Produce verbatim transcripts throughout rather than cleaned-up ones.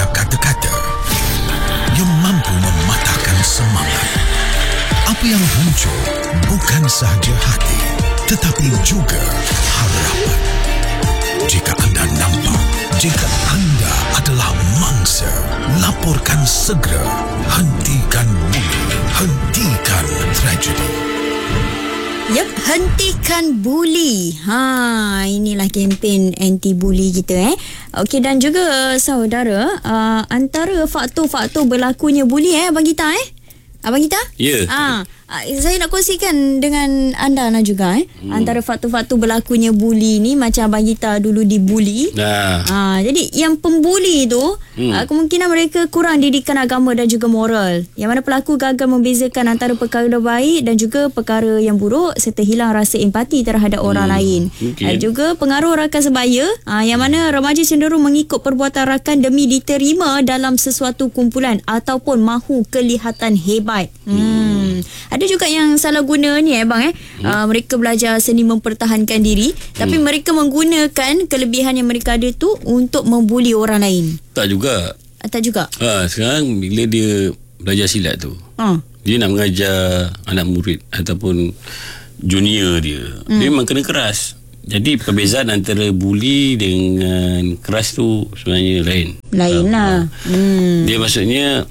ada kata-kata yang mampu mematahkan semangat. Apa yang muncul bukan sahaja hati, tetapi juga harapan. Jika anda nampak, jika anda adalah mangsa, laporkan segera. Hentikan bully, hentikan tragedi. Yap, hentikan buli. Ha, inilah kempen anti-buli kita eh. Okey, dan juga saudara, uh, antara faktor-faktor berlakunya buli eh Abang Gita eh. Abang Gita? Ya. Yeah. Ha, saya nak kongsikan dengan anda lah juga eh. Hmm. Antara faktor-faktor berlakunya buli ni, macam Abang Gita dulu dibuli. Nah. Ha, jadi yang pembuli tu hmm. uh, kemungkinan mereka kurang didikan agama dan juga moral. Yang mana pelaku gagal membezakan antara perkara baik dan juga perkara yang buruk, serta hilang rasa empati terhadap hmm. orang lain. Okay. Uh, juga pengaruh rakan sebaya, uh, yang mana remaja cenderung mengikut perbuatan rakan demi diterima dalam sesuatu kumpulan ataupun mahu kelihatan hebat. Hmm. hmm. Ada juga yang salah guna ni eh bang eh. Hmm. Uh, mereka belajar seni mempertahankan diri, hmm. tapi mereka menggunakan kelebihan yang mereka ada tu untuk membuli orang lain. Tak juga. Uh, tak juga. Ha, sekarang bila dia belajar silat tu, uh. dia nak mengajar anak murid ataupun junior dia, hmm. dia memang kena keras. Jadi perbezaan antara buli dengan keras tu sebenarnya lain. Lain lah. Ha. Hmm. Dia maksudnya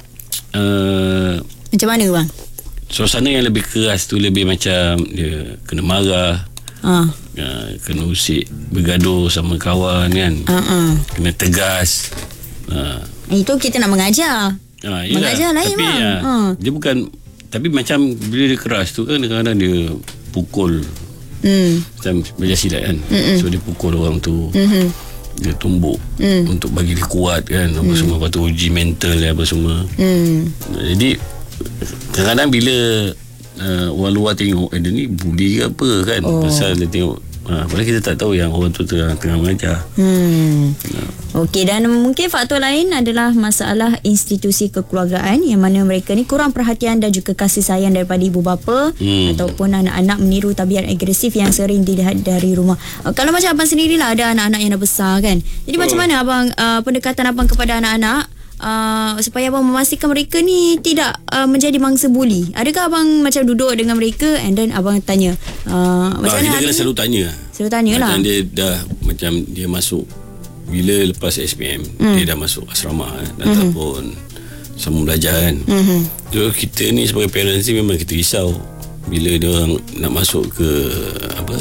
uh, macam mana bang? Suasana yang lebih keras tu lebih macam dia kena marah, uh. uh, kena usik bergaduh sama kawan kan, uh-uh. kena tegas. Uh. Itu kita nak mengajar. Uh, mengajar lain tapi, bang. Uh, uh. Dia bukan, tapi macam bila dia keras tu kan kadang-kadang dia pukul. Hmm. Macam belajar silat kan. Mm-mm. So dia pukul orang tu. Mm-hmm. Dia tumbuk mm. untuk bagi dia kuat kan, apa mm. semua. Lepas tu uji mental dia apa semua. Mm. Jadi kadang-kadang bila uh, orang luar tengok, eh dia ni buli ke apa kan, oh. pasal dia tengok, uh, padahal kita tak tahu yang orang tu tengah, tengah mengajar. hmm. uh. Okey, dan mungkin faktor lain adalah masalah institusi kekeluargaan, yang mana mereka ni kurang perhatian dan juga kasih sayang daripada ibu bapa, hmm. ataupun anak-anak meniru tabiat agresif yang sering dilihat dari rumah. uh, Kalau macam abang sendirilah ada anak-anak yang dah besar kan, jadi oh. macam mana abang uh, pendekatan abang kepada anak-anak Uh, supaya abang memastikan mereka ni tidak uh, menjadi mangsa buli? Adakah abang macam duduk dengan mereka and then abang tanya uh, macam nah, mana? Kita kena selalu tanya. Selalu tanya lah. Macam dia dah, macam dia masuk, bila lepas S P M hmm. dia dah masuk asrama kan, mm-hmm. ataupun sama belajar kan. mm-hmm. So kita ni sebagai parents ni memang kita risau bila dia orang nak masuk ke apa,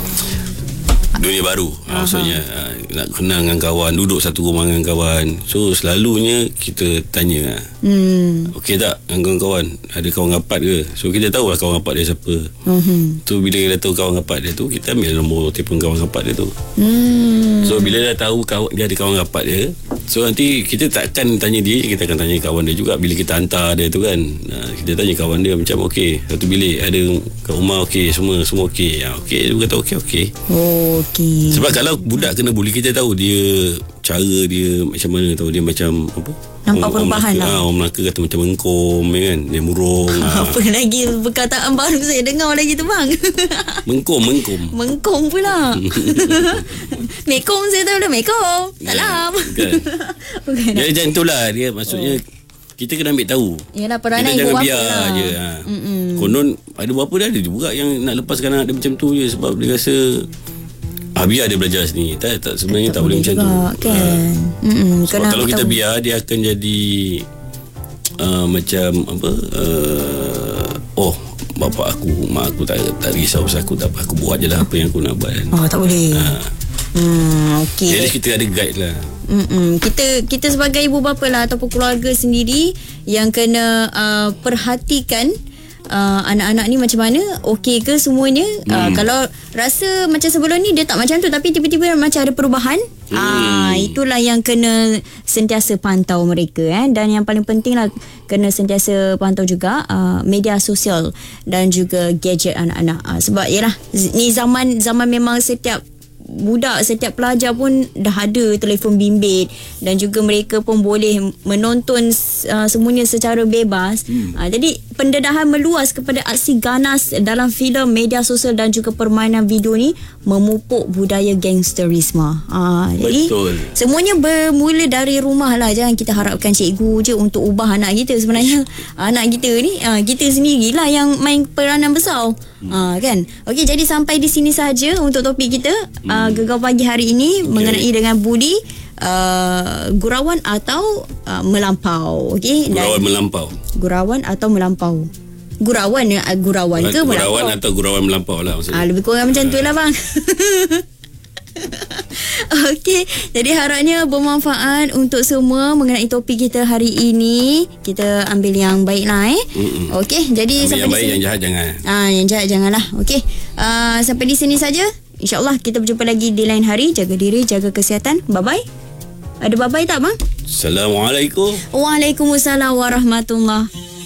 dunia baru. uh-huh. Maksudnya uh, nak kenal dengan kawan, duduk satu rumah dengan kawan. So selalunya kita tanya, hmm. okey tak dengan kawan-kawan, ada kawan rapat ke? So kita tahu lah kawan rapat dia siapa. uh-huh. So bila kita tahu kawan rapat dia tu, kita ambil nombor telefon kawan rapat dia tu. hmm. So bila dah tahu kawan, dia ada kawan rapat dia, so nanti kita takkan tanya dia, kita akan tanya kawan dia juga. Bila kita hantar dia tu kan, uh, kita tanya kawan dia macam, okey satu bilik ada kat rumah, okey semua semua okey. Ya, okey, dia kata okey okey. Oh, okey. Sebab kalau budak kena buli, kita tahu dia cara dia macam mana, tahu dia macam apa, nampak perubahan lah. Ha, orang Melaka kata macam mengkom kan, dia murung. ha. Apa lagi perkataan baru saya dengar lagi tu bang? Mengkom, mengkom. Mengkom pula. Mekom saya tahu dah, mekom. Salam. Kan. Bukan. Dia macam itulah dia, maksudnya oh. kita kena ambil tahu. Yalah, peranan ibu bapa biar lah. je. Ha. Konon ada berapa dah ada juga yang nak lepaskan anak dia macam tu je, sebab dia rasa ah, biar dia belajar sini. Tak, tak sebenarnya tak, tak boleh macam tu kan. Ha. Sebab kalau kita tahu. biar, dia akan jadi uh, macam apa, uh, oh bapa aku, mak aku tak, tak risau pasal aku, tak apa, aku buat je lah apa yang aku nak buat kan. Oh, tak boleh. Ha. Hmm, okay. Jadi kita ada guide lah. Mm-mm. Kita kita sebagai ibu bapa lah ataupun keluarga sendiri yang kena uh, perhatikan uh, anak-anak ni macam mana, okey ke semuanya. hmm. uh, Kalau rasa macam sebelum ni dia tak macam tu, tapi tiba-tiba macam ada perubahan, hmm. uh, itulah yang kena sentiasa pantau mereka eh. Dan yang paling penting lah, kena sentiasa pantau juga uh, media sosial dan juga gadget anak-anak. uh, Sebab yalah, ni zaman zaman memang setiap budak, setiap pelajar pun dah ada telefon bimbit, dan juga mereka pun boleh menonton uh, semuanya secara bebas. hmm. uh, Jadi pendedahan meluas kepada aksi ganas dalam filem, media sosial dan juga permainan video ni memupuk budaya gangsterisme. Ha, jadi Betul. semuanya bermula dari rumah lah. Jangan kita harapkan cikgu je untuk ubah anak kita. Sebenarnya anak kita ni, ha, kita sendirilah yang main peranan besar. Hmm. Ha, kan? Okey, jadi sampai di sini saja untuk topik kita hmm. uh, Gegar Pagi hari ini okay. mengenai dengan buli uh, gurauan atau uh, melampau. Okey, Gurauan melampau. Gurauan atau melampau. Gurauan ya, gurauan ke Gurauan melampau? Gurauan atau gurauan melampau lah maksudnya. Ah, lebih kurang macam tu lah bang. Okey, jadi harapnya bermanfaat untuk semua mengenai topik kita hari ini. Kita ambil yang baik lah eh. Okey, jadi ambil sampai yang di baik, sini. yang jahat jangan. Ah, yang jahat janganlah. Okey. Uh, sampai di sini saja. InsyaAllah kita berjumpa lagi di lain hari. Jaga diri, jaga kesihatan. Bye-bye. Ada bye-bye tak bang? Assalamualaikum. Waalaikumsalam warahmatullahi